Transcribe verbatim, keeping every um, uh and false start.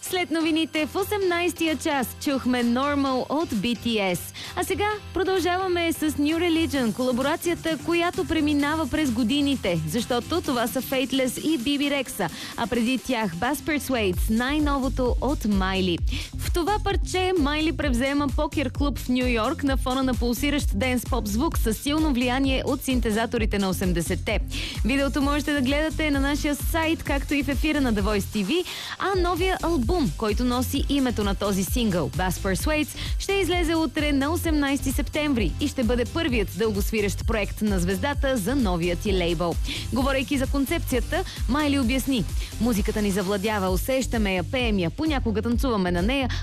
След новините в осемнайсетия час чухме Normal от Би Ти Ес. А сега продължаваме с New Religion, колаборацията, която преминава през годините, защото това са Faithless и Биби Рекса, а преди тях Bass Persuades, най-новото от Майли. В това парче Майли превзема покер клуб в Ню Йорк на фона на пулсиращ денс поп звук с силно влияние от синтезаторите на осемдесетте. Видеото можете да гледате на нашия сайт, както и в ефира на The Voice Ти Ви, а новия албум, който носи името на този сингъл, Bass Persuades, ще излезе утре на осемнайсети септември и ще бъде първият дългосвирещ проект на звездата за новия ти лейбъл. Говорейки за концепцията, Майли обясни: музиката ни завладява, усещаме я, пеем я, понякога танцуваме на нея,